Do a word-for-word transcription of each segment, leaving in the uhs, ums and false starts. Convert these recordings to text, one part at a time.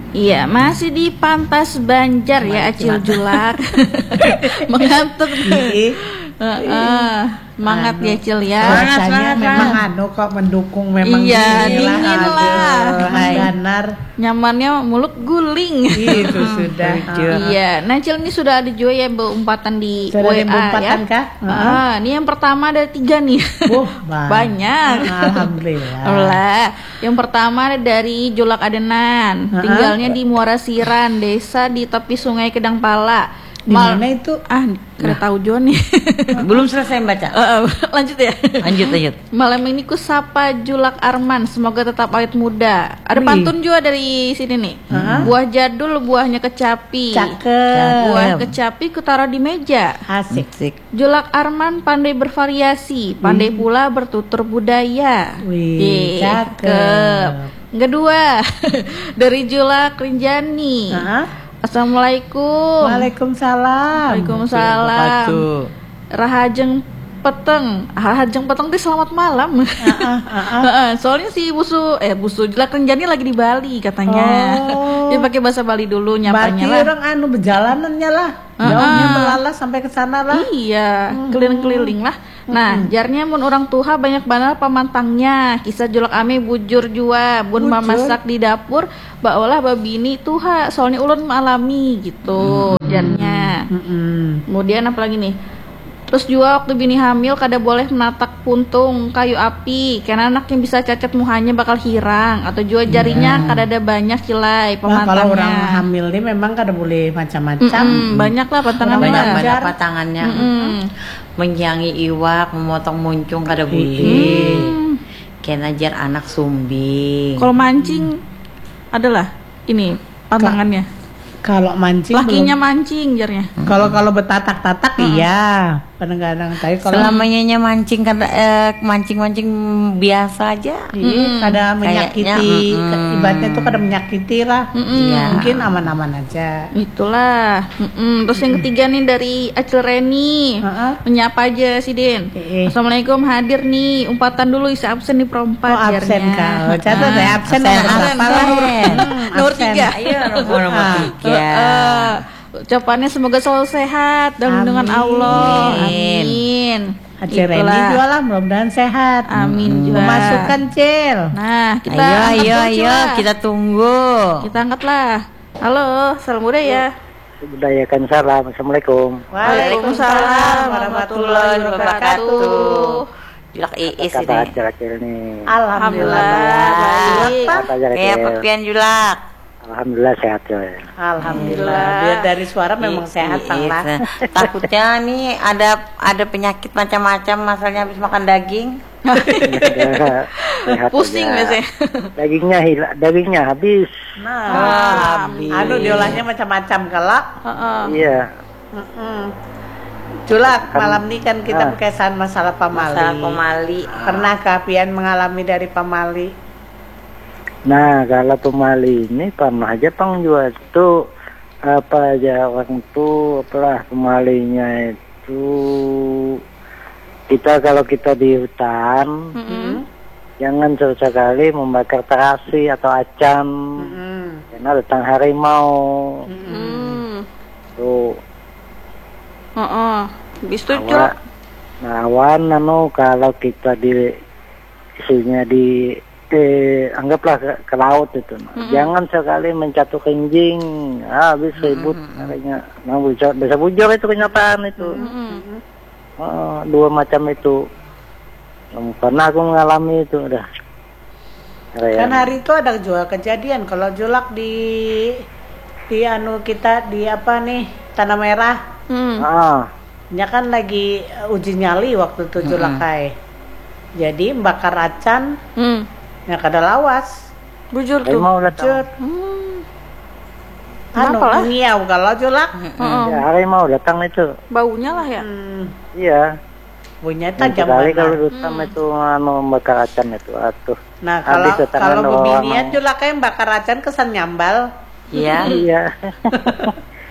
Iya, masih di Pantas Banjar ya, Acil Julak. Mengantuk. Heeh. Semangat ya, Cil ya. Semangat, semangat. Memang anu kok mendukung memang iya, dingin lah. Ganar. Nyamannya muluk guling. Itu sudah. Iya, nah Cil ini sudah ada juga ya umpatan di sudah W A umpatan, ya. Kak? Ah, ini yang pertama ada tiga nih. Oh, banyak. Alhamdulillah. Alhamdulillah. Yang pertama ada dari Julak Adenan. Uh-huh. Tinggalnya di Muara Siran, desa di tepi Sungai Kedangpala. Di mana itu? Ah, kada nah. tahu Jo nih. Belum selesai baca. Uh, uh, lanjut ya. Lanjut lanjut. Malam ini ku sapa Julak Arman, semoga tetap awet muda. Ada Wih. pantun juga dari sini nih. Uh-huh. Buah jadul, buahnya kecapi. Cakep. Buah kecapi ku taruh di meja. Asik. Asik. Julak Arman pandai bervariasi, pandai Wih. pula bertutur budaya. Wih, cakep. cakep. Kedua dari Julak Rinjani. Uh-huh. Assalamualaikum. Waalaikumsalam. Waalaikumsalam. Rahajeng peteng, Rahajeng peteng tuh selamat malam. Uh, uh, uh, uh. Soalnya si Busu, eh Busu Julak Renjani lagi di Bali katanya. Oh. Dia pakai bahasa Bali dulu nyapanya lah. Berarti orang anu berjalanannya lah. Jauhnya uh, uh. melalas sampai ke sana lah. Iya, uh, keliling-keliling lah. Nah, uh, jarnya mun orang tuha banyak banget pamantangnya. Kisah Julak ame bujur jua, bun mamasak di dapur, baolah babini tuha. Soalnya ulun mengalami gitu. Uh, jarnya. Uh, uh. Kemudian apa lagi nih? Terus juga waktu bini hamil kada boleh menatak puntung kayu api karena anak yang bisa cacat muhanya bakal hirang atau juga jarinya yeah. kada ada banyak cilai pemantangnya. Nah, kalau orang hamil ini memang kada boleh macam-macam. Mm-mm, banyak lah patangannya. Banyak-banyak patangannya. Menjangi iwak, memotong muncung kada boleh. Mm. Kena jar anak sumbing. Kalau mancing adalah ini patangannya. Kalau mancing lakinya belum... mancing jarnya. Kalau kalau betatak-tatak hmm. iya, kadang-kadang tapi kalau selamanya mancing kada eh, mancing-mancing biasa aja. Iya, hmm. kada menyakiti, hmm. ibaratnya itu kada menyakiti lah. Hmm. Ya. Mungkin aman-aman aja. Itulah. Hmm. Terus yang ketiga nih dari Acil Reni. Uh-uh. Menyapa aja si Din. E-e. Assalamualaikum, hadir nih. Umpatan dulu isi absen nih perempat oh, absen kau. Catat ya absen berapa lah? Nomor tiga. Ayo nomor tiga. Uh, uh, ucapannya semoga selalu sehat dan dengan Allah. Amin. Acil Reni juga lah, mudah-mudahan sehat. Amin juga. Memasukkan Cil. Nah, kita ayo ayo ayo kita tunggu. Kita angkatlah. Halo, salam budaya. Budayakan salam. Assalamualaikum. Waalaikumsalam warahmatullahi wabarakatuh. Julak Iis ini. ini. Alhamdulillah. Baik. Kayak pepian Julak. Alhamdulillah sehat ya. Alhamdulillah. Biar dari suara memang I, sehat sangat. Takutnya nih ada ada penyakit macam-macam masalahnya habis makan daging. Pusing biasanya. Dagingnya hilang, dagingnya habis. Nah, ah, habis. Anu diolahnya macam-macam kalau. Uh-uh. Iya. Uh-uh. Julak, malam ini kan kita berkesan masalah pamali. Masalah pamali. Pernah keapian mengalami dari pamali? Nah, kalau pemali ini pernah aja pang juga itu apa aja orang tuh apalah pemalinya itu kita kalau kita di hutan mm-hmm. jangan sekali membakar terasi atau acan mm-hmm. karena datang harimau mm-hmm. tuh uh-uh. Bisa juga nah awan anu kalau kita di isunya di Eh, anggaplah ke, ke laut itu, mm-hmm. jangan sekali mencatu kencing, ah, habis ribut, katanya, mm-hmm. nah bujur, bisa bujur itu kenyataan itu, mm-hmm. oh, dua macam itu, pernah aku mengalami itu, udah. Kan hari itu ada juga kejadian, kalau Julak di di anu kita di apa nih Tanah Merah, mm. ah, nya kan lagi uji nyali waktu itu Julak mm-hmm. kai, jadi bakar acan. Mm. Ya kada lawas. Bujur tuh. Harimau datang. Hmm. Anu ngiau kalau Julak. Heeh. Ya, harimau datang itu. Baunya lah ya. Hmm. Iya. Baunya tajam banget. Kalau datang hmm. itu anu bakar acan itu atuh. Nah, kalau kalau bebinian Julak kayak bakar acan kesan nyambal. Iya. Iya.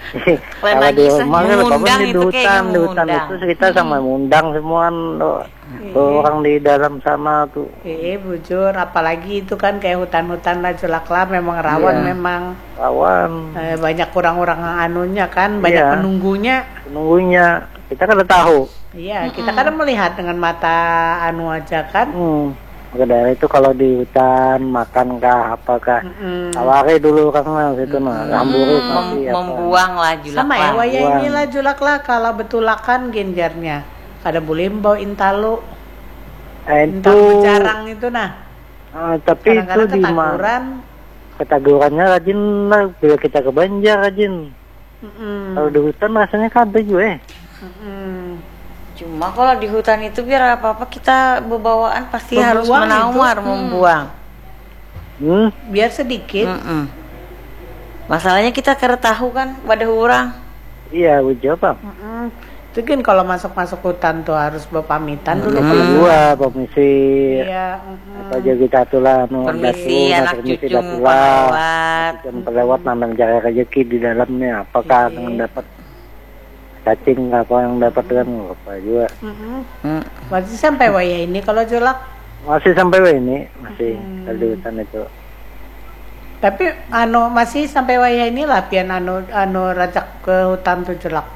Lain Kalau lagi di sah rumah kan ngundang bapak di itu hutan, kayaknya di hutan ngundang. itu kita sama ngundang semua tuh, tuh orang di dalam sana tuh. Eh, bujur, apalagi itu kan kayak hutan-hutan Rajulakla memang rawan Iya. memang. Rawan. Eh, banyak orang-orang anunya kan, banyak Iya. penunggunya. Penunggunya kita kan udah tahu. Iya, kita kan melihat dengan mata anu aja kan. Hmm. Maka dari itu kalau di hutan makan kah apakah Mm-mm. awari dulu kan situ mah ramburi Mem- pasti apa. membuang lah julak Sama ya, lah. waya Buang. inilah Julakla kalau betulakan genjarnya. Kada boleh bawa intalu, Eh, itu intalu jarang itu nah. eh, tapi itu Kadang-kadang di mana? ketaguran. Ketagurannya rajin lah bila kita ke Banjar rajin. Mm-mm. Kalau di hutan rasanya kada juga eh. Mm-mm. Cuma kalau di hutan itu biar apa-apa kita bebawaan pasti harus Membuang menawar itu. membuang. Hmm. Biar sedikit. Mm-mm. Masalahnya kita kira tahu kan pada orang. Iya, ujo apa? Mm-mm. Itu kan kalau masuk-masuk hutan tuh harus berpamitan dulu. Kalau gua permisi Iya. mm-mm. apa aja kita tuh lah nu Permisi datu, anak permisi cucu datu lah. pelewat. Dan pelewat nandang jaga rezeki di dalamnya apakah dengan dapat cacing apa yang dapat kan apa juga Mm-mm. Mm. Masih sampai waya ini kalau Julak. masih sampai wah ini masih kalau di hutan itu. Tapi anu masih sampai waya ini lah pian anu anu rajak ke hutan tuh Julak.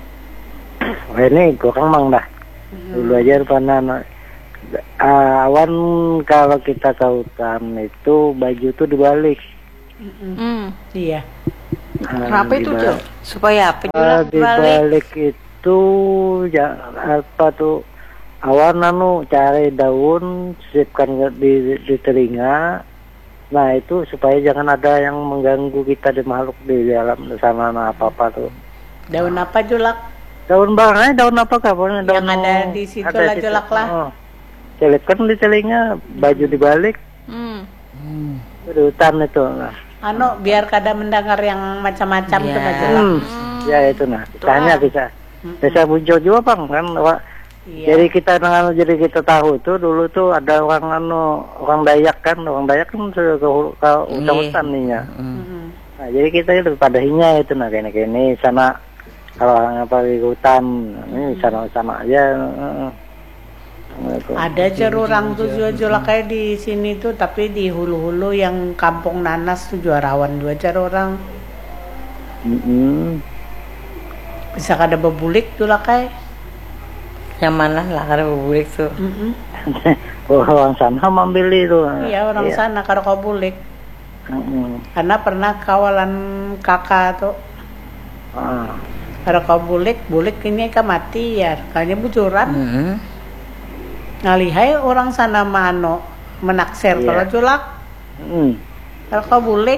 Wah ini kurang mang dah dulu aja pernah uh, awan kalau kita ke hutan itu baju tuh dibalik. Hmm. Iya. Nah, Kenapa itu, dibalik. Cil? Supaya apa Uh, julak di balik? balik itu ya, apa tuh awan anu cari daun sisipkan ke- di, di telinga. Nah itu supaya jangan ada yang mengganggu kita di makhluk di dalam sana nah, apa apa tuh Daun apa Julak? daun barangnya daun apa kabarnya Yang daun ada di situ ada lah, situ. Julak lah. Oh. Selipkan di telinga baju dibalik Hmm. di hutan itu nah. Anu biar kada mendengar yang macam-macam tuh Iya. nah, Julak. Hmm. Ya itu nah kisahnya bisa bisa muncul juga bang kan Wak. Iya. Jadi kita dengan jadi kita tahu tuh dulu tuh ada orang anu orang Dayak kan orang Dayak kan sudah ke, ke hutan-hutan nih ya. Mm-mm. Nah jadi kita itu pada hinya itu nah kayak ini sana kalau orang apa di hutan ini sana sana aja. eh, gitu. Ada aja orang tuh juga Julak kayak di sini tuh, tapi di hulu-hulu yang kampung nanas tuh juga rawan dua aja orang. Mm-mm. Bisa kada bebulik Julak kayak. Yang mana lah karena bubulik tuh. Mm-mm. Oh, orang sana ambil itu. Iya orang sana kada kau bulik. Mm-mm. Karena pernah kawalan kakak tuh Ah. kada kau bulik, bulik ini kan mati ya, kayaknya bujuran. Mm-mm. Ngalihai orang sana mano menaksir Iya. kalau Julak, Mm. kalau kau bulik.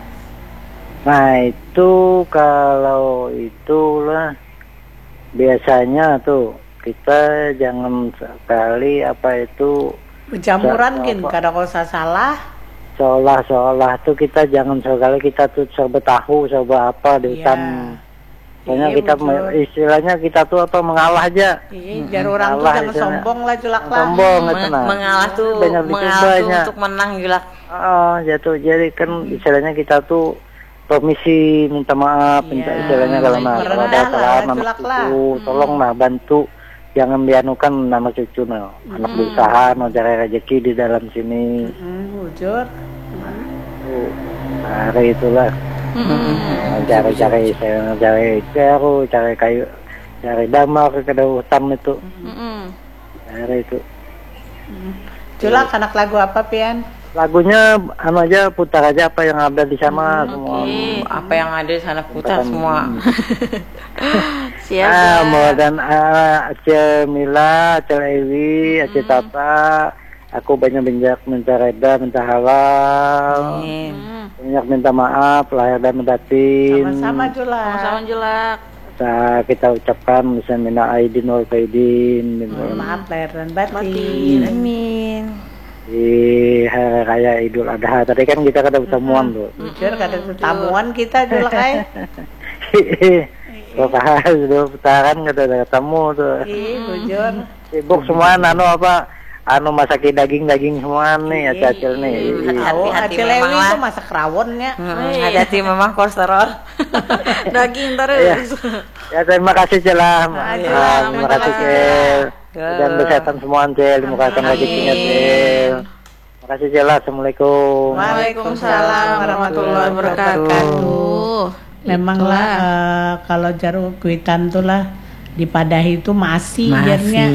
Nah itu kalau itulah biasanya tuh kita jangan sekali apa itu Jamuran Sa- gin apa? kada kau salah. seolah-seolah tuh kita jangan sekali kita tuh serba tahu serba apa di Iya. hutan. Pokoknya Iya, kita betul. me- istilahnya kita tuh apa mengalah aja. Iya, jar orang tuh Salah jangan istilahnya. sombong lah Julak lah. Sombong itu Meng- nah. mengalah tuh Banyak mengalah tuh dicobanya. untuk menang julak. Oh, jatuh jadi kan istilahnya kita tuh permisi minta maaf minta Iya, istilahnya kalau nah merendah kalau ada lah, kesalahan anak julak lah. cucu tolong nah bantu jangan dianukan nama cucu nah anak berusaha mau cari rezeki di dalam sini Hmm, bujur. tuh hari itulah Nah, cari-cari saya cari peru cari kayu cari damar ke hutan itu Mm-mm. hari itu Julak anak lagu apa pian? lagunya anu aja putar aja apa yang ada di sana semua. Ih, apa yang ada di sana putar Bukan. semua. Siap. Ah, Bang. mau dan ah, Aceh Mila, Aceh Ewi, Aceh Tata, aku banyak banyak minta reda, minta halal, Amin. Hmm. banyak minta maaf lahir dan batin. Sama-sama Julak. Sama-sama Julak. Nah, kita ucapkan bisa mina aidin wal faidin Mohon maaf lahir dan batin. Amin. di hari raya Idul Adha. Tadi kan kita kada ketemuan tuh. Bujur kada tamuan kita Julak ay. Bapak sudah putaran kada ada ketemu tuh. Ih, bujur. Sibuk semua nano apa anu masaki daging-daging semua nih ya Acil nih. Oh, Hati-hati Acil memang Lewi lah. itu masak rawonnya. Hmm, hati-hati memang kolesterol. Daging terus. Ya terima kasih Celah. Ah, Iya, terima kasih Cel. Dan kesehatan semua Cel, terima kasih rezekinya Cel. Terima kasih Celah. Assalamualaikum. Waalaikumsalam warahmatullahi wabarakatuh. Memanglah uh, kalau jarum kuitan tuh lah dipadahi itu masih jarnya.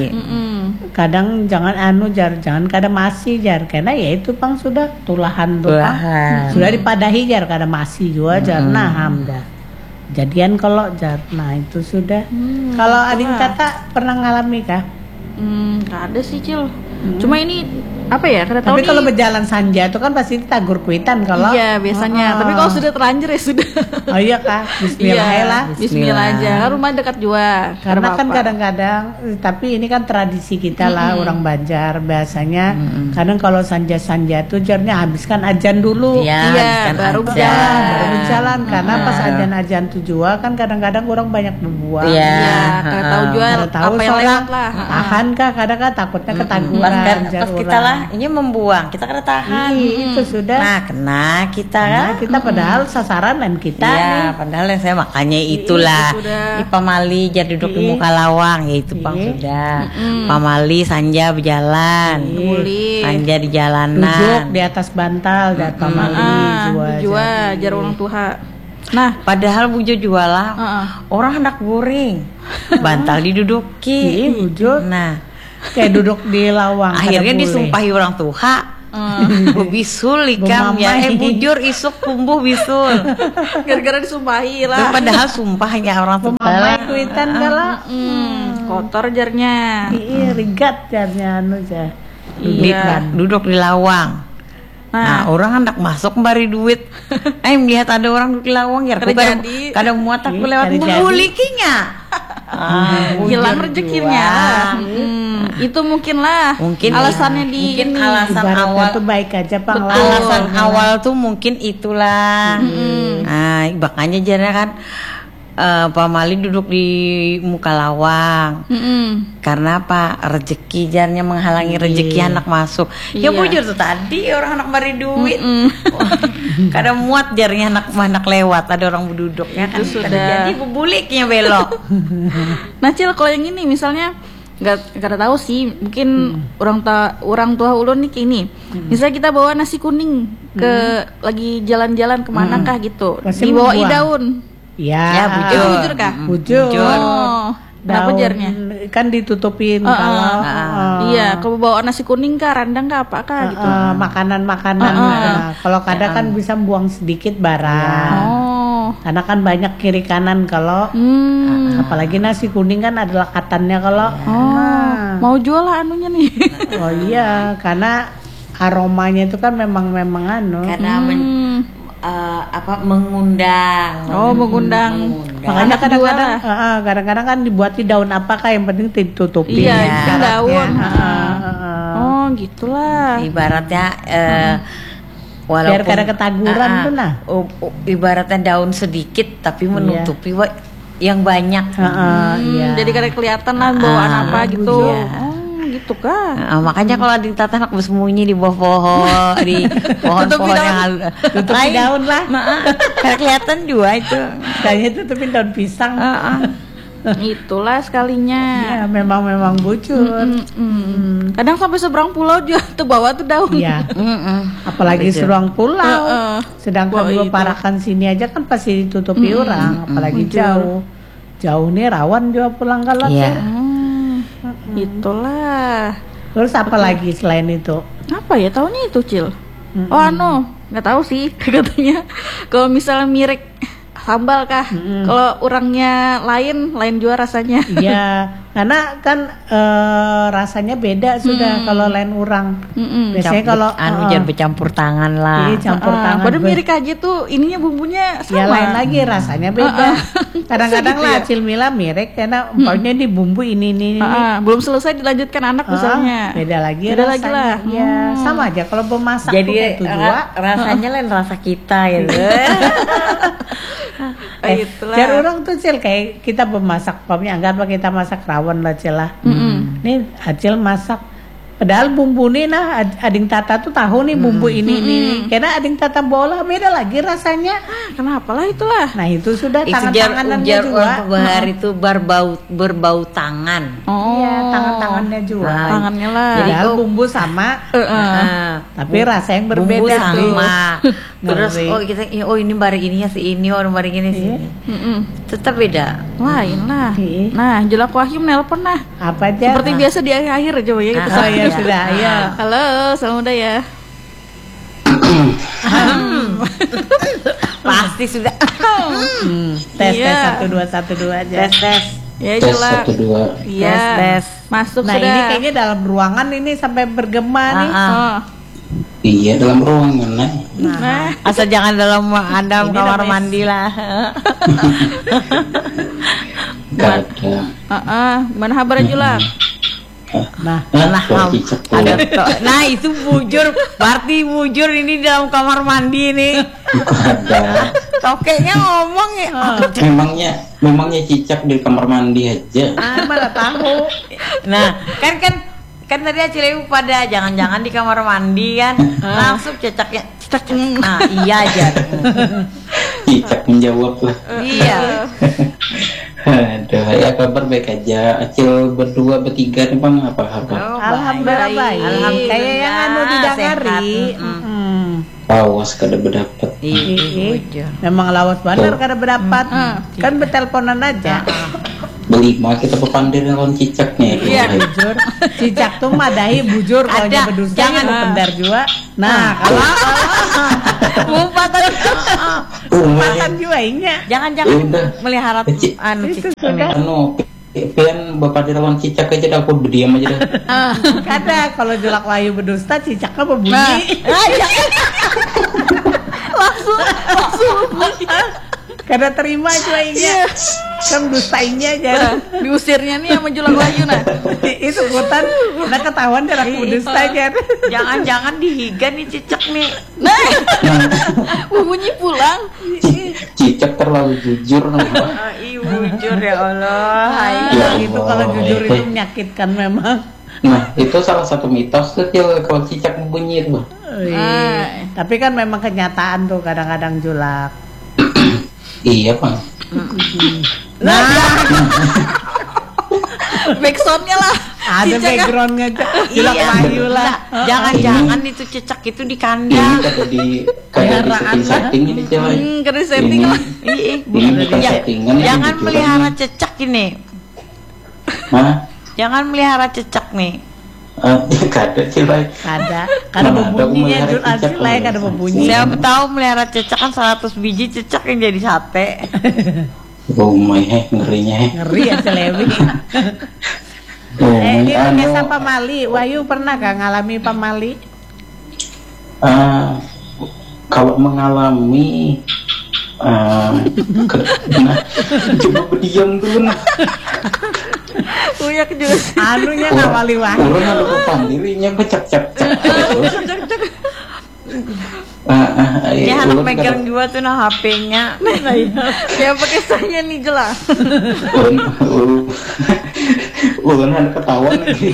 Kadang jangan anu jar, jangan kadang masih jar, karena ya itu pang sudah tulahan tuh pang. Sudah dipadahi jar, kadang masih juga jar, nah hamdah. Jadian kalau jar, nah itu sudah. Hmm, kalau ading kata pernah ngalami kah? Hmm, nggak ada sih Cil. Hmm. Cuma ini apa ya? Karena tapi kalau nih, berjalan sanja itu kan pasti tagur kuitan kalau. Iya biasanya. Oh. Tapi kalau sudah terlanjur ya sudah. Oh iya kah? Bismillah iya, lah. Bismillah aja. Kan rumah dekat juga. Karena kan kadang-kadang, tapi ini kan tradisi kita lah mm-hmm. orang Banjar biasanya. Mm-hmm. Kadang kalau sanja-sanja tuh jarnya habiskan ajan dulu. Iya. Iya baru berjalan. Baru berjalan. Karena mm-hmm. pas ajan-ajan tuh juga kan kadang-kadang orang banyak berbuang. Iya. Ya, karena tahu jual tahu apa yang lewat lah. Tahan kah? Kadang kan takutnya ketaguran. Pas, pas kita lah ini membuang, kita kena tahan. Ih, itu sudah. Nah, kena kita kan. Nah, kita padahal sasaran dan kita. Iya, padahal yang saya makanya itulah. Di pamali jadi duduk di muka lawang, ya itu pang sudah. Pamali sanja berjalan. Sanja di jalanan. Duduk di atas bantal dan pamali jual. Jual jar orang tua. Nah, padahal bujo jualah uh-uh. orang hendak goreng. Bantal diduduki. Bujo. Nah, kayak duduk di lawang. Akhirnya disumpahi orang tua. Uh, bisul ikam ya, eh bujur isuk kumbuh bisul. Gara-gara disumpahi lah. Padahal sumpahnya orang tua. Mamai kuitan kala. Hmm, kotor jarnya. Iya, rigat jarnya anu ja. Iya. Duduk di lawang. Nah, nah orang hendak masuk bari duit. Eh melihat ada orang duduk di lawang ya. Kadang kadang muat aku lewat bubulikinya. Ah, hilang rezekinya. Hmm, itu mungkin lah. Mungkin alasannya iya. di mungkin ini. alasan Ibaratnya awal tuh baik aja Bang. Alasan awal tuh mungkin itulah. Hmm. Nah, makanya jarnya kan uh, Pak Mali duduk di muka lawang. Hmm. Karena apa? Rezeki jarnya menghalangi rezeki anak masuk. Iya. Ya bujur tuh tadi orang anak bari duit. Hmm. Kadang muat jarnya anak anak lewat ada orang duduknya kan sudah jadi bubuliknya belok. Nah Cil, kalau yang ini misalnya nggak nggak tahu sih mungkin hmm. orang tua orang tua ulun nih ini hmm. misalnya kita bawa nasi kuning ke hmm. lagi jalan-jalan kemana hmm. kah gitu dibawa daun ya, ya bujur. Itu bujur kah bujur, bujur. Oh. Kenapa jarnya? Kan ditutupin uh, kalau uh, uh, uh. Iya, kalau bawa nasi kuning kah, randang kah, apa kah uh, gitu. Uh, makanan-makanan. Uh, uh. Nah, kalau kadang uh, kan bisa buang sedikit barang. Oh. Karena kan banyak kiri kanan kalau hmm. apalagi nasi kuning kan ada lekatannya kalau. Oh. Nah. Mau jual lah anunya nih. Oh iya, karena aromanya itu kan memang memang anu. Karena hmm. men Uh, apa mengundang oh mengundang, mengundang. Makanya kadang-kadang uh, kadang-kadang kan dibuat di daun apakah yang penting ditutupi iya ya, daun uh, uh, uh. oh gitulah ibaratnya uh, walaupun biar kada ketaguran uh, tuh nah uh, uh, ibaratnya daun sedikit tapi menutupi iya. yang banyak uh, uh, hmm, iya. jadi kada kelihatan lah bawaan uh, apa gitu iya. gitu kan. Nah, makanya kalau di tata nak bersembunyi di bawah pohon, di pohon-pohon yang tutupi daun lah. Karena kelihatan juga itu. Kayaknya tutupin daun pisang. Uh-uh. Itulah sekalinya. Ya, memang memang bocor. Mm, mm, mm. Kadang sampai seberang pulau juga tuh bawa tuh daun. Iya. Apalagi seberang pulau. Uh-uh. Sedangkan gua parakan sini aja kan pasti ditutupi mm, orang, apalagi mm, jauh. Jauh nih rawan juga pulang galak ya. Hmm, itulah. Terus apa lagi selain itu? Apa ya taunya itu Cil? Mm-mm. Oh anu nggak tahu sih katanya. Kalau misalnya mirip sambal kah? Kalau orangnya lain lain juga rasanya. Iya, karena kan e, rasanya beda sudah hmm. kalau lain orang. Hmm. Biasanya Campur, kalau anu uh, jangan bercampur tangan lah. Iya, campur uh, tangan. Padahal mirip aja tuh ininya bumbunya sama. Ya lain lagi rasanya beda. Uh, uh. Kadang-kadang gitu lah ya? Acil Mila mirip karena umpamanya hmm. di bumbu ini ini. Uh, uh. Belum selesai dilanjutkan anak uh, misalnya. Beda lagi beda rasanya. lagi lah. Ya hmm. sama aja kalau bemasak jadi tuh kayak itu juga. Rasanya uh. lain rasa kita gitu. eh, Jar orang tuh Cil kayak kita memasak, pokoknya anggaplah kita masak rawon lah Cil lah. Mm-hmm. Nih Acil masak Padahal bumbu nih nah ad- ading tata tuh tahu nih bumbu Hmm. ini ini. Mm-mm. Karena ading tata bola beda lagi rasanya. Kenapa lah itulah? Nah itu sudah Itu jar tangan-tanganannya ujar juga. orang bahar itu berbau berbau tangan. Oh, Iya tangan-tangannya juga. Nah, tangannya lah. Jadi Padahal kok- bumbu sama, Nah, tapi rasa yang bumbu berbeda tuh. sama. Terus Ngeri. oh kita oh ini bareng ininya si ini, oh bareng ini si ini. Mm-mm. Tetap beda. Lain lah. Iya. Nah, Julak Wahyu nelpon nah. Apa aja? Seperti biasa di akhir-akhir coba ya kita. Ah, Oh ya iya. sudah, ya. Halo, Samuda ya. Pasti sudah. Hmm, tes Iya. tes satu dua satu dua aja. tes tes. Ya Tes Julak. satu dua. Iya. Tes, tes. Masuk Nah sudah. ini kayaknya dalam ruangan ini sampai bergema nih. Ah, ah. Oh. Iya dalam ruangan nah. Nah, Asal jangan dalam ada Ini kamar namanya- mandi lah. Gak ada. heeh, gimana kabar Julak? Nah, Nah, Nah, kalau cicak ada tuh. to- nah itu bujur, berarti bujur ini dalam kamar mandi nih. Ada. Tokeknya ngomong ya. Memangnya, memangnya cicak di kamar mandi aja. ah, mana tahu. Nah, kan kan kan tadi Acilewu pada jangan-jangan di kamar mandi kan langsung cecaknya cetak cetak. Nah, iya aja. Cicak menjawab lah. Iya. Aduh, ya kabar baik aja. Acil berdua bertiga nih bang apa kabar? Oh, Alhamdulillah baik. Alhamdulillah. Kayak yang anu didangari. Sehat. Mm-mm. Awas kada berdapat. Iya, Ih, bujur. memang lawas bener kada berdapat. Mm. Kan berteleponan aja. Berlima kita pepandir lawan cicak nih. Iya. Aduh, Bujur, cicak tuh madahi bujur kalau Ada. dia berdusta Jangan. jangan pendar juga. Nah, kalau Umpatan Oh, makan juga inya. jangan-jangan Udah. melihara Ci- anu Itu cicak. sudah. anu, pian bapak di lawan cicak aja dah, aku berdiam aja dah. Kada kalau Julak Wahyu berdusta cicaknya berbunyi. Nah. langsung langsung Kada terima juga inya. Kan dustainya aja. Nah, diusirnya nih sama Julak Wahyu nah. Itu hutan udah ketahuan dia aku berdusta aja. Jangan-jangan dihiga nih cicak nih. Nah, bunyi pulang. C- Cicak terlalu jujur nah. Ah, ih, bujur ya Allah. Hai. Ya Itu Allah. kalau jujur itu menyakitkan memang. Nah, itu salah satu mitos tuh Cil, kalau cicak bunyi itu. Wih, Ah. tapi kan memang kenyataan tuh kadang-kadang Julak. Iya bang. Nah, Backsoundnya lah. ada Cicak, ah. backgroundnya Julak Iya. Wahyu lah. Nah, jangan-jangan itu cicak itu di Ini kandang. kata di kata di setting setting ini Cil. Hmm, keren setting Ini lah. Ih, ini bukan ya, settingan. ini jangan jujuran melihara nih. cecak ini. Hah? Jangan melihara cecak nih. Ah, kada Cil. Ada, kada Mana ada berbunyinya melihara Julak cicak, lah, Bang. kada berbunyi. Siapa tahu melihara cecak kan seratus biji cecak yang jadi sate. Oh my heh, ngerinya heh. Ngeri ya Celewi. Oh Eh, my ini anu. biasa pamali. Wahyu pernah gak ngalami pamali? Ah, kalau mengalami ah, ke- nah, coba berdiam dulu nah. Uyak juga sih. Anunya ngawali Wahyu. Urun ada pepan dirinya becak cak cak. Ah, ah, Ini eh, anak ulun megang kada- juga tuh nah H P-nya. Ya pakai saya nih Julak. ulun ulun ulun ada ketahuan lagi.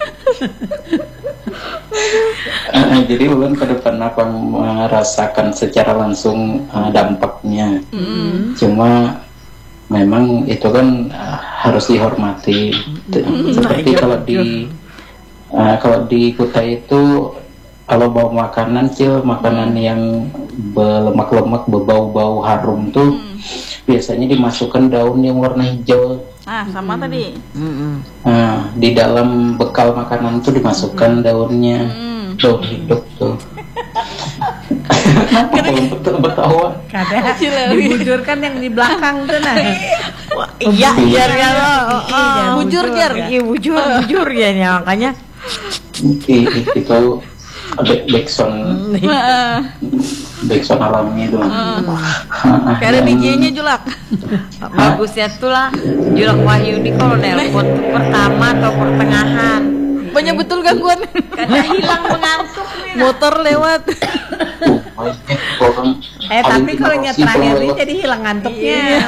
Ah, jadi ulun pada pernah pem- merasakan secara langsung ah, dampaknya. Cuma memang itu kan ah, harus dihormati. Seperti kalau di ah, kalau di Kutai itu kalau bawa makanan Cil, makanan yang berlemak-lemak berbau-bau harum tuh biasanya dimasukkan daun yang warna hijau. Ah, sama tadi. Mm-mm. Nah, di dalam bekal makanan tuh dimasukkan daunnya, Hmm. daun hidup tuh. Kenapa belum betul betahuan? Kada Celewi. dibujurkan yang di belakang tuh nah. Wah, iya, iya, iya, oh, oh. Bujur, Jar. Iya, bujur, bujur ya, ya, makanya. I- i- Itu back backsound Heeh. backsound alami itu. Kayak ada D J-nya Julak. Bagusnya tuh lah, Julak Wahyu ini kalau nelpon tuh pertama atau pertengahan. Banyak betul gangguan. Karena hilang mengantuk nih. Nah. Motor lewat. Oh, eh, orang Eh tapi paling kalau generasi terakhir ini kalau- jadi hilang ngantuknya. Iya.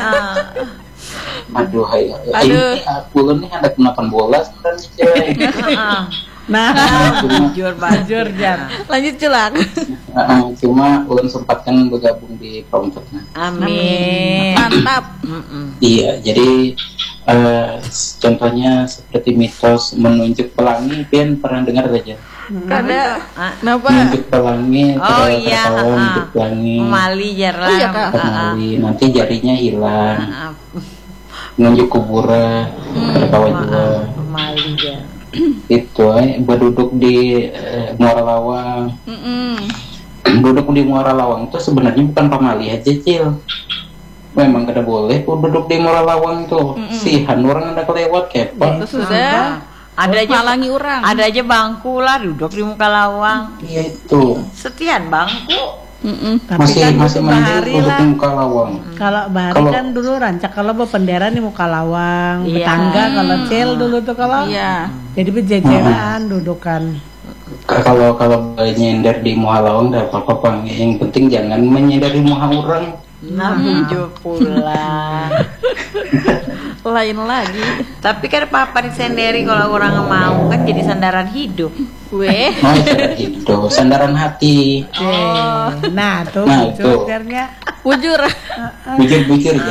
aduh, hai, Aduh. ini aku nih ada gunakan bola sebenarnya. Cil. Heeh. Nah, bujur bujur jar. Lanjut Culak. Uh, cuma ulun sempatkan bergabung di kelompoknya. Amin. Mantap. Iya, jadi uh, contohnya seperti mitos menunjuk pelangi, pian pernah dengar saja? Kada. Kenapa? Menunjuk pelangi, Oh terus iya, tertawa ah. menunjuk pelangi, Mali jar lah. Oh, iya, Kak. pemali, nanti jarinya hilang, Ah, menunjuk kuburan, tertawa juga. Mali jar. Itu, eh, berduduk di eh, Muara Lawang. Mm-mm. Duduk di Muara Lawang itu sebenarnya bukan pamali aja, Cil. Memang kada boleh kok duduk di Muara Lawang itu. Sihan orang ada kelewat kepa. Itu sudah. Ada aja Malangi orang. Ada aja bangku lah duduk di muka lawang. Iya itu. Setian bangku. Mm-mm. tapi Masih kan masih mending bahari duduk lah. di muka lawang. Kalau bahari Kalau- kan dulu rancak kalau bendera nih muka lawang, Iya. betangga kalau cel dulu tuh kalau. Iya. Jadi berjejeran dudukan. K- Kalau kalau nyender di muka lawang tidak apa-apa, Bang. Yang penting jangan menyender di muka orang. Nah, bujur pula. Lain lagi. Tapi kan papan sendiri kalau orang mau kan jadi sandaran hidup. Weh. Nah, itu itu sandaran hati. Oh. Nah, tuh Nah, bujur itu. ternya. Bujur. Bujur-bujur ya.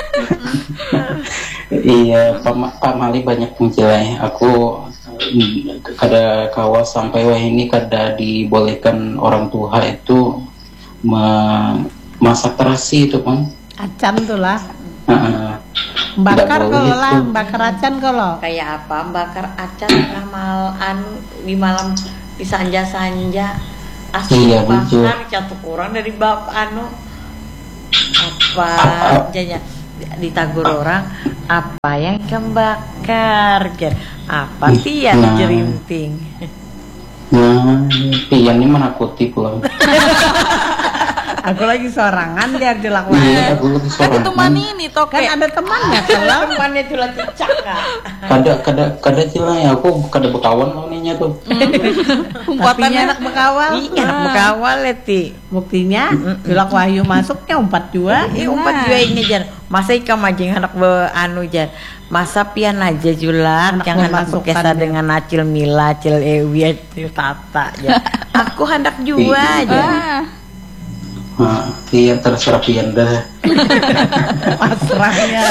Iya, Pak, Ma- Pak Mali banyak menjelai. Aku mm, kada kawas sampai wah ini kada dibolehkan orang tua itu memasak terasi itu, Bang. Acan tuh lah. Heeh. Bakar Nggak boleh kalau lah, itu. bakar acan kalau. Kayak apa? Bakar acan tengah mal anu di malam di sanja-sanja. Asli Iya, bujur. bakar jatuh kurang dari bab anu apa janya ditagur orang apa yang kembakar jar apa tian Nah. jerinting. Nah, pian ini menakuti pulang. Aku lagi sorangan dia jelak Iya, banget. aku lagi Kan itu sorangan. mani ini toke. Kan ada temannya kalau. Temannya tuh lah cecak kak. Kada kada kada cilai aku kada berkawan lawannya tuh. Tapinya Umpatannya anak bekawal. Iya bekawal leti. Buktinya Julak Wahyu masuknya empat dua. Eh umpat juga ini jar. Masa ikam aja yang anak be anu jar. Masa pian aja julak Anak yang anak memasukkan berkesah dia. dengan acil Mila, acil Ewi, acil Tata jar. Aku hendak juga aja. ah, Nah, iya terserah pian dah. Pasrahnya.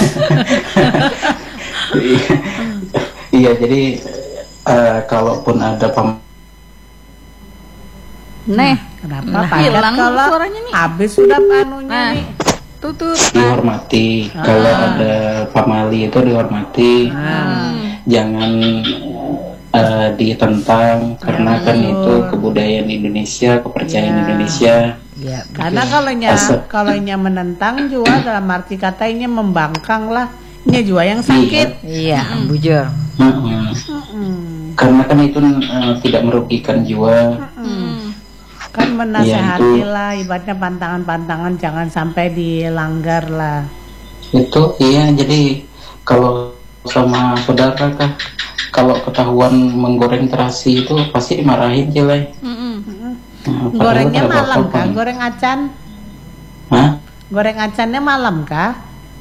Iya, jadi eh, kalaupun ada pem Neh. Kenapa Nah, padat hilang kalau suaranya nih. habis sudah panunya Nah. nih. Tutut. dihormati. Kalau ada pamali itu dihormati. Jangan eh, ditentang karena kan itu kebudayaan Indonesia, kepercayaan Iya. Indonesia. Ya, Karena kalau nya Asal- kalau nya menentang juga dalam arti katanya membangkang lah. Nya juga yang sakit. Iya, bujur. Mm-mm. Mm-mm. Karena kan itu eh, tidak merugikan jiwa. Hmm. Kan menasehati Iya, itu. lah ibaratnya pantangan-pantangan jangan sampai dilanggar lah. Itu iya, jadi kalau sama saudara kah, kalau ketahuan menggoreng terasi itu pasti dimarahin cilai. Mm-mm. Nah, padahal Gorengnya kada malam apa-apa. kah? Goreng acan? Hah? Goreng acannya malam kah?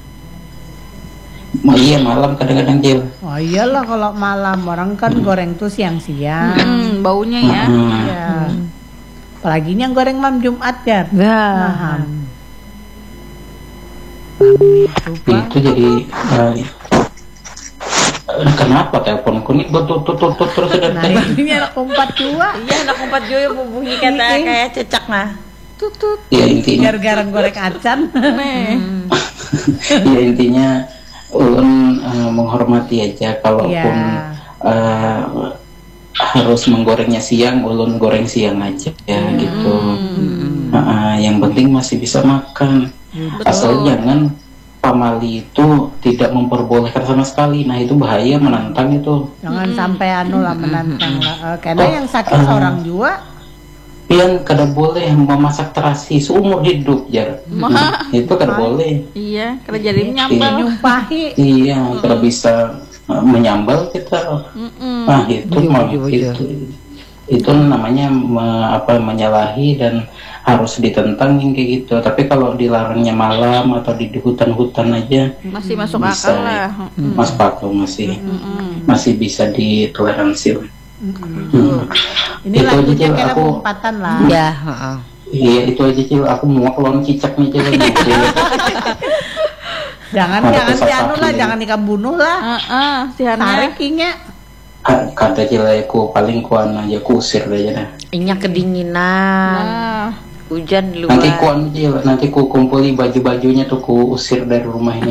Ma- iya malam kadang-kadang Cil. Oh iyalah kalau malam orang kan goreng tuh siang-siang. Hmm, baunya ya. Hmm. Ya. Apalagi yang goreng malam Jumat ya. Nah, Paham. Itu Pak. Itu jadi eh, eh, kenapa teleponku nih betul-betul terus ada Nah ini anak empat dua. iya anak empat juga mau bunyi kata kayak cecak nah. Tutut. ya intinya Gara-gara goreng acan. Neh. ya intinya ulun eh, menghormati aja kalaupun Iya. eh, harus menggorengnya siang ulun goreng siang aja ya gitu. Nah, yang penting masih bisa makan. Asal jangan pamali itu tidak memperbolehkan sama sekali. Nah itu bahaya, menantang itu. Jangan sampai anu lah menantang lah. Eh, Karena yang sakit seorang juga. Pian kada boleh memasak terasi seumur hidup jar. Mah. Itu kada boleh. Iya, karena jadi nyambal. Nyumpahi. Iya, kada bisa uh, menyambal kita. Mm-mm. Nah itu Bujur, mah bujur, bujur. itu itu namanya me- apa menyalahi dan harus ditentang yang kayak gitu. Tapi kalau dilarangnya malam atau di, di hutan-hutan aja Masih masuk bisa akal lah. masuk akal masih masih bisa ditoleransi. Hmm. Ini Itu aja, lagunya Cil, kayak aku- lompatan lah. Ya, heeh. Iya itu aja Cil, aku mau kelon cicak nih Cil. Jangan Ada jangan kesal dianu lah, kaki. jangan ikan bunuh lah. Heeh, si Hana. Tarik kingnya. Kata Cil aku paling kuan aja kusir aja dah. Inya kedinginan. Nah, Hujan di luar. Nanti kuan Cil, nanti ku kumpuli baju-bajunya tuh ku usir dari rumah ini.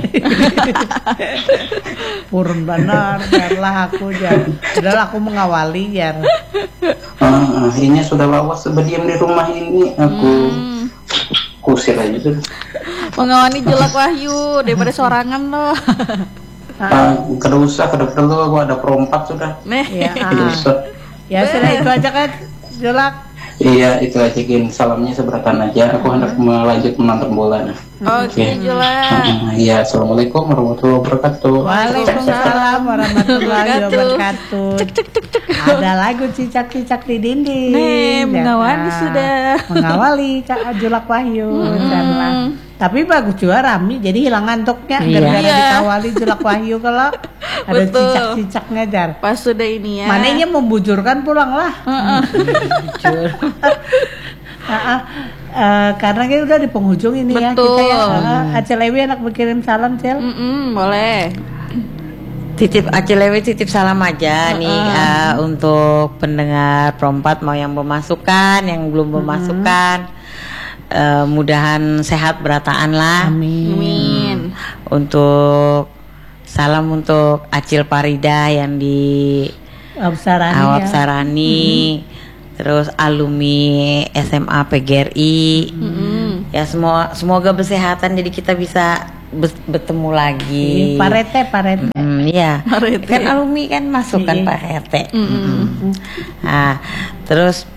Purun benar, biarlah aku jar. Padahal aku mengawali jar. Ah, akhirnya sudah lawas berdiam di rumah ini aku hmm. kusir aja tuh. Mengawani jelek Wahyu daripada sorangan loh. Ah, kada usah, kada perlu, aku ada perompak sudah. Nih. Ya, Kada ah. usah. Ya sudah itu aja kan, Jolak. Iya itu aja Gin, salamnya seberatan aja. Aku hendak melanjut menonton bola nah. Oke, Jolak. Ah, Iya, assalamualaikum warahmatullahi wabarakatuh. Waalaikumsalam warahmatullahi wabarakatuh. Ada lagu cicak-cicak di dinding. Nih, mengawali Nah, sudah. Mengawali Kak Julak Wahyu. Dan tapi bagus juga Rami, jadi hilang ngantuknya Iya. gara-gara Iya. dikawali Julak Wahyu kalau ada Betul. cicak-cicaknya jar. Pas sudah ini ya. Mananya membujurkan pulang lah. Jujur. Ah, ah. Eh, karena kita udah di penghujung ini ya Betul. kita ya. Uh, Acel Ewi enak berkirim salam Cel. Mm-mm, boleh. Titip Acelewi titip salam aja nih uh, untuk pendengar Perompat mau yang bermasukan, yang belum bermasukan. Uh, mudahan sehat berataan lah. Amin. Amin. Untuk salam untuk Acil Parida yang di Absarani Awap ya. Sarani, terus alumni S M A P G R I. Mm-mm. Ya semua semoga bersehatan jadi kita bisa be- bertemu lagi. Parete, parete. Hmm, iya. Parete. Kan alumni kan masuk kan Iya. Pak R T. Mm-mm. Nah, terus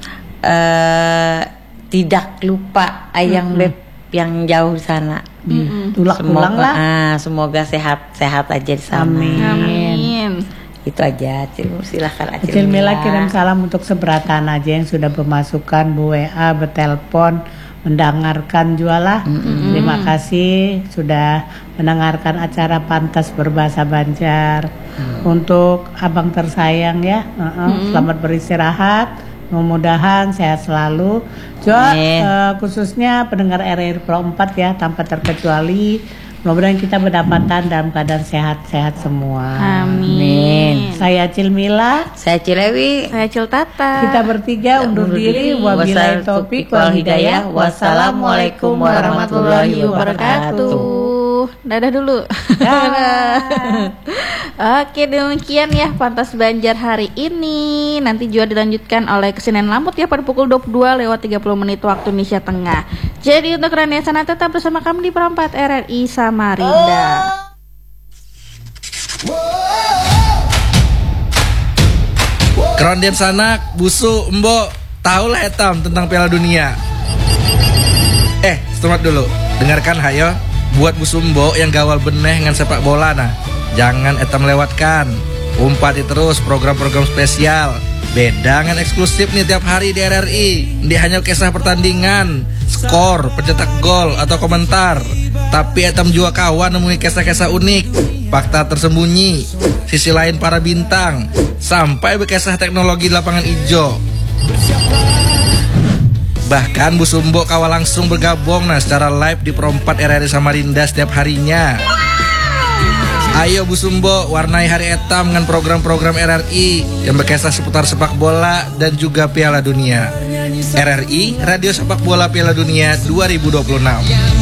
eh tidak lupa Ayang Beb yang jauh di sana. Mm-mm. Tulak-tulang Semoga lah. ah, semoga sehat-sehat aja di sana. Amin. Amin. Itu aja, Acil. Silakan Acil. Acil Mila kirim salam untuk seberatan aja yang sudah bermasukan, Bu W A, bertelepon, mendengarkan jualah. Terima kasih sudah mendengarkan acara Pantas Berbahasa Banjar. Untuk abang tersayang ya, uh-uh, selamat beristirahat. Mudah-mudahan sehat selalu. Juga Amin. eh, khususnya pendengar R R I Pro empat ya, tanpa terkecuali. Mudah-mudahan kita berdapatan dalam keadaan sehat-sehat semua. Amin. Saya Acil Mila. Saya Cilewi. Saya Cil Tata. Kita bertiga undur diri. Wabillahi taufiq wal hidayah. Wassalamualaikum warahmatullahi wabarakatuh. Dadah dulu. Dadah. Oke, demikian ya Pantas Banjar hari ini. Nanti juga dilanjutkan oleh Kesenian Lamput ya pada pukul dua puluh dua lewat tiga puluh menit waktu Indonesia Tengah. Jadi untuk Rania Sana tetap bersama kami di Perempat R R I Samarinda. Kerondian sanak, busu, embok, tahulah etam tentang Piala Dunia. Eh, setemat dulu. Dengarkan hayo, buat busu embok yang gawal beneh dengan sepak bola nah. Jangan etam lewatkan. Umpati terus program-program spesial. Beda dengan eksklusif nih tiap hari di R R I. Ini hanya kisah pertandingan, skor, pencetak gol atau komentar. Tapi etam juga kawan nemui kisah-kisah unik, fakta tersembunyi, sisi lain para bintang, sampai berkisah teknologi di lapangan ijo. Bahkan Bu Sumbo kawal langsung bergabung nah secara live di Perempat R R I Samarinda setiap harinya. Ayo Bu Sumbo warnai hari etam dengan program-program R R I yang berkisah seputar sepak bola dan juga Piala Dunia. R R I Radio Sepak Bola Piala Dunia dua ribu dua puluh enam.